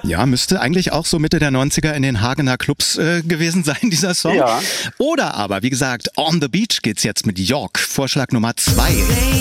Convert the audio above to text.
Ja, müsste eigentlich auch so Mitte der 90er in den Hagener Clubs gewesen sein, dieser Song. Ja. Oder aber, wie gesagt, On the Beach geht's jetzt mit York. Vorschlag Nummer 2.